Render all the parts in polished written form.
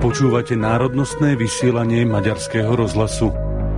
Počúvate národnostné vysielanie Maďarského rozhlasu.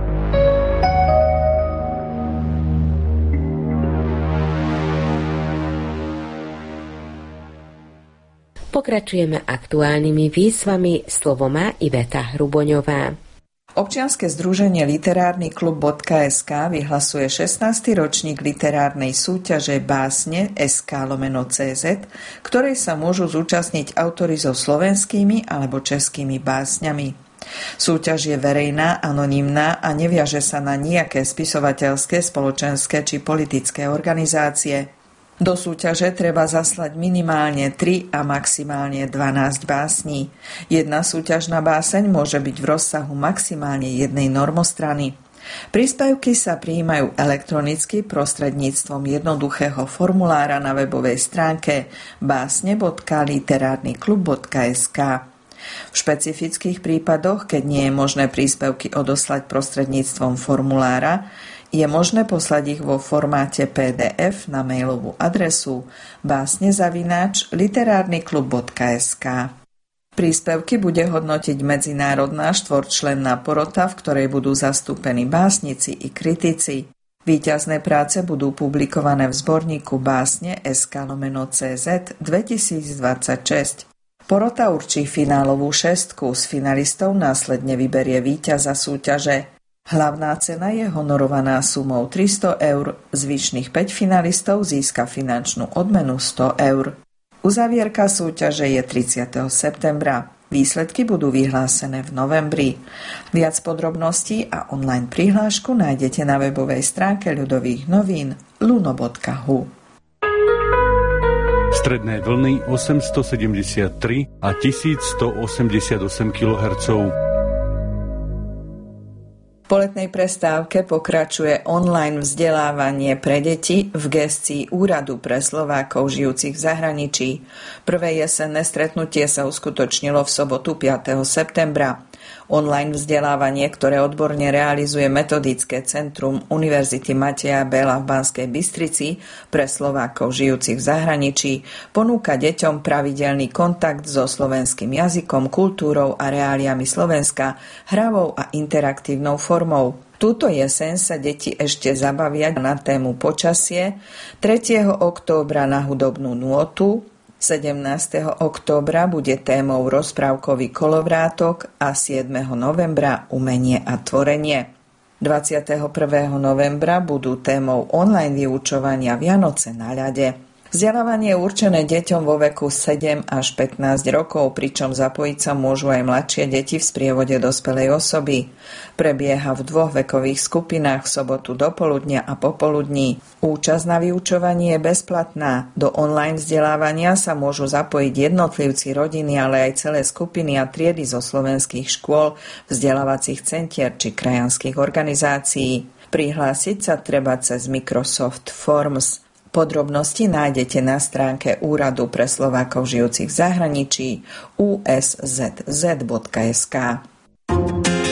Pokračujeme aktuálnymi výzvami, slovo má Iveta Hruboňová. Občianske združenie Literárny klub.sk vyhlasuje 16. ročník literárnej súťaže Básne SK/CZ, ktorej sa môžu zúčastniť autori so slovenskými alebo českými básňami. Súťaž je verejná, anonymná a neviaže sa na nejaké spisovateľské, spoločenské či politické organizácie. Do súťaže treba zaslať minimálne 3 a maximálne 12 básní. Jedna súťažná báseň môže byť v rozsahu maximálne jednej normostrany. Príspevky sa prijímajú elektronicky prostredníctvom jednoduchého formulára na webovej stránke básne.literárnyklub.sk. V špecifických prípadoch, keď nie je možné príspevky odoslať prostredníctvom formulára, je možné poslať ich vo formáte PDF na mailovú adresu básne@literárnyklub.sk. Príspevky bude hodnotiť medzinárodná štvorčlenná porota, v ktorej budú zastúpení básnici i kritici. Víťazné práce budú publikované v zborníku Básne SK/CZ 2026. Porota určí finálovú šestku, z finalistov následne vyberie víťaza súťaže. Hlavná cena je honorovaná sumou 300 €, zvyšných 5 finalistov získa finančnú odmenu 100 €. Uzavierka súťaže je 30. septembra. Výsledky budú vyhlásené v novembri. Viac podrobností a online prihlášku nájdete na webovej stránke Ľudových novín luno.hu. Stredné vlny 873 a 1188 kHz. Po letnej prestávke pokračuje online vzdelávanie pre deti v gestii Úradu pre Slovákov žijúcich v zahraničí. Prvé jesenné stretnutie sa uskutočnilo v sobotu 5. septembra. Online vzdelávanie, ktoré odborne realizuje Metodické centrum Univerzity Mateja Bela v Banskej Bystrici pre Slovákov žijúcich v zahraničí, ponúka deťom pravidelný kontakt so slovenským jazykom, kultúrou a reáliami Slovenska, hravou a interaktívnou formou. Túto jeseň sa deti ešte zabavia na tému počasie, 3. októbra na hudobnú nôtu, 17. októbra bude témou rozprávkový kolovrátok a 7. novembra umenie a tvorenie. 21. novembra budú témou online vyučovania Vianoce na ľade. Vzdelávanie je určené deťom vo veku 7 až 15 rokov, pričom zapojiť sa môžu aj mladšie deti v sprievode dospelej osoby. Prebieha v 2 vekových skupinách v sobotu dopoludnia a popoludní. Účasť na vyučovaní je bezplatná. Do online vzdelávania sa môžu zapojiť jednotlivci, rodiny, ale aj celé skupiny a triedy zo slovenských škôl, vzdelávacích centier či krajanských organizácií. Prihlásiť sa treba cez Microsoft Forms. Podrobnosti nájdete na stránke Úradu pre Slovákov žijúcich v zahraničí uszz.sk.